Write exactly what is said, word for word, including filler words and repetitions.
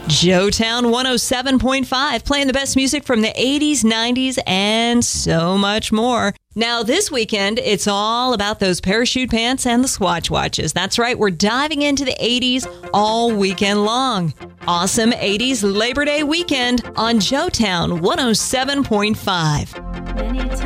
Joetown one oh seven point five, playing the best music from the eighties, nineties, and so much more. Now, this weekend, it's all about those parachute pants and the Swatch watches. That's right, we're diving into the eighties all weekend long. Awesome eighties Labor Day weekend on Joetown one oh seven point five.